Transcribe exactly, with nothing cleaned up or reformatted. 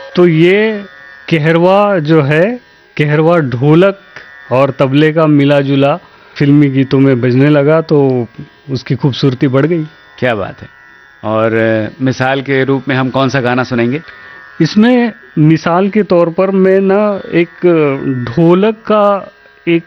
तो ये कहरवा जो है, कहरवा ढोलक और तबले का मिला जुला फिल्मी गीतों में बजने लगा तो उसकी खूबसूरती बढ़ गई। क्या बात है। और मिसाल के रूप में हम कौन सा गाना सुनेंगे? इसमें मिसाल के तौर पर मैं ना एक ढोलक का